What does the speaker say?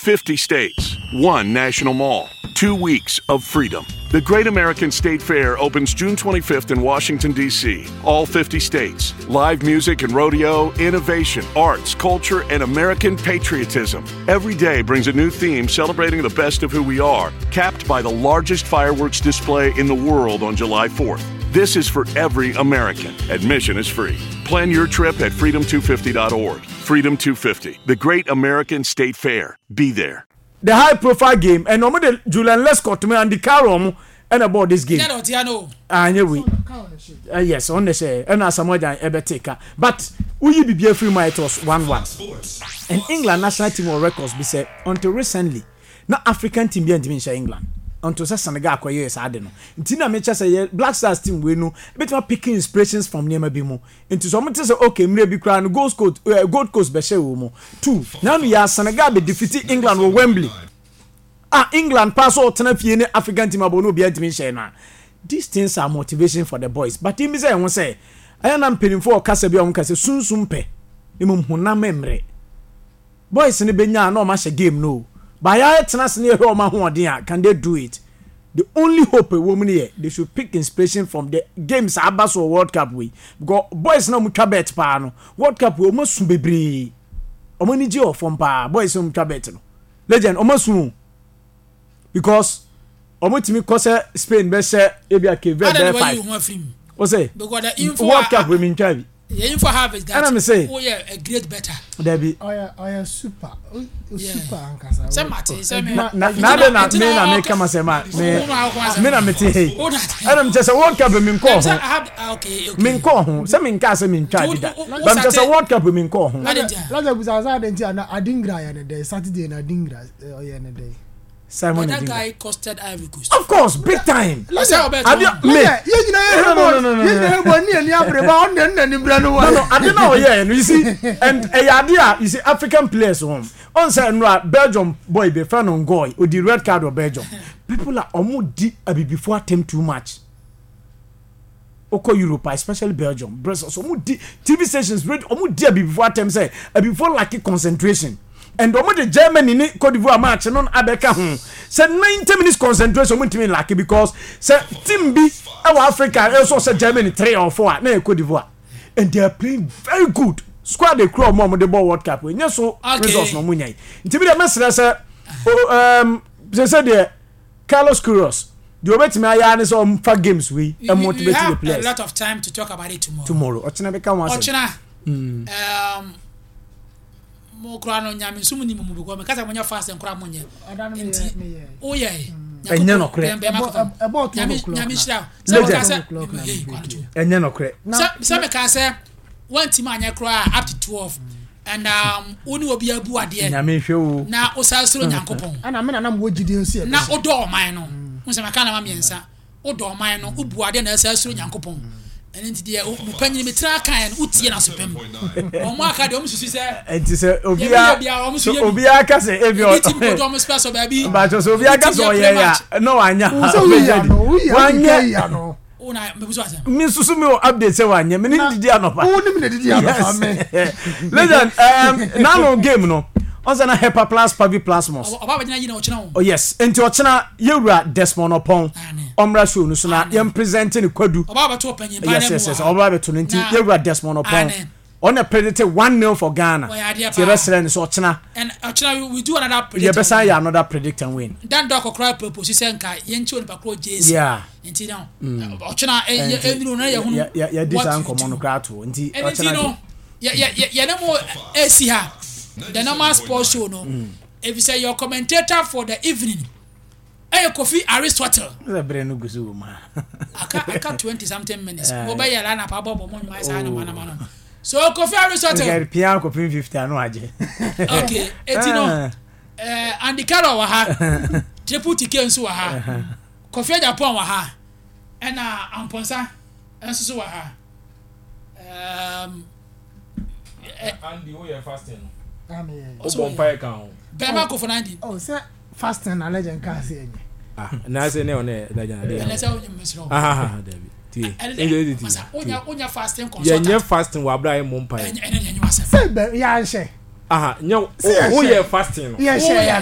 50 states, 1 national mall, 2 weeks of freedom. The Great American State Fair opens June 25th in Washington, D.C. All 50 states. Live music and rodeo, innovation, arts, culture, and American patriotism. Every day brings a new theme celebrating the best of who we are, capped by the largest fireworks display in the world on July 4th. This is for every American. Admission is free. Plan your trip at freedom250.org. Freedom 250, the Great American State Fair. Be there. The high profile game and normally Julian Lescott me and the Carom and about this game. Yes, on the say and as someone ever take but will you be free my it was 1-1. And England national team or records be said until recently. Not African team be in England. Until Senegal acquire yes, I don't know. Tina Mecha say Black Stars team we know bit more picking inspirations from Nema Bimo. Into some say okay, maybe crown Gold Coast Beshe Umo. 2. Now we are Senegal be defeating England or Wembley. England pass all 10 years African team abono be admission na. These things are motivation for the boys. But him say won say I am penning for kasa bi on kasa sunsun pe. Imum huna memre. Boys ni benya na o ma game no. By tennis near Roma, can they do it? The only hope a woman here, they should pick inspiration from the games Abbas or World Cup we. Because boys no mucha bet pano. World Cup we almost be brave. Omoniji or from pa boys no mucha bet no. Legend almost soon. Because omotimi cause Spain be say ebia ke very 5. O say because the World Cup we mean try. The info have is that oh yeah a great better. There be oh super super ankasa. Say mate say me. Na make come say ma me na meti hey. Adam just a World Cup me nko ho. Okay. Me nko ho. Say me nka say me ntwa bida. Bam just a World Cup me nko ho. Laja buzaza dentia na adingra ya ne day Saturday na adingra oye ne day. Simon that guy costed Ivory Coast. Of course, big time. No. I don't know. Yeah, you see, and a idea, you see, African players home. On say Belgium boy be fan on goy or the red card of Belgium. People are almost deep before attempt too much. Oko Europe, especially Belgium, Brussels, almost TV stations read almost deep before attempt say before lucky concentration. And almost the Germany in Cote d'Ivoire match non abeka said 90 minutes concentration won't mean lucky because say team B our Africa also said Germany 3 or 4 na Cote d'Ivoire and they are playing very good squad the crew mom the ball World Cup we so results no munya nti bi the message say say the Carlos Queiroz the obetimi aya ne so fa games we and motivate the players. A lot of time to talk about it tomorrow. Ochina beka wan say mo kra no nyame so muni mu biko me kasa monya fast nkra monye oh yeah enye no kre about nyame shira so kasa enye no kre so me kasa one team anya kra up to 12 and oni obi abu ade nyame hwe na osasoro nyankopon ana me na mo gide nsi na odo oman no mo se maka na ma miensa odo oman no ubu ade na osasoro nyankopon and into the opinion me tra kan utie na so pem o mo aka de o mususu se enti se obia ka se ebi o team ko do mo special baby ba so obia ka so ye ya no anya wanya no una me buso ase mi susu mi update se wanya me ni didi anopa o ni me didi anopa me legend na no game no once na Hepa Plus Pavi Plasmos oba ba gina ochina oh yes enti ochina yewura Desmond Opon omra show no so na yem presenting kwadu oba ba to panyin pa na yes oba ba to nti yewura Desmond Opon on a predicted 1-0 for Ghana the restaurant so ochina and ochina we do another predict you better ya another predict and win dan doc cry proposition ka yenchi on pa cro jesi yeah nti now ochina eniro na ye hunu ya this anko no cry to nti ochina ya na mo AC ha the normal sports show no if you say your commentator for the evening Kofi Aristotle the brain no gusu ma aka 20 something minutes go buy ya na pa bobo mo mai sa na mana so Kofi Aristotle get pian Kofi 50 anu aje okay etino Andy Carroll wa ha Deputy Kensu wa ha Kofi Japan wa ha na Amponsa enso so wa ha Andy we are fasting so bonfire kan Bema ko Fernandi say fasting na legend ka say enye na say ne on legend dey na say onye mesro David ti onya fasting consult ye fasting wa bra mo mpa enye wasa say be ya nhye nya o ye fasting no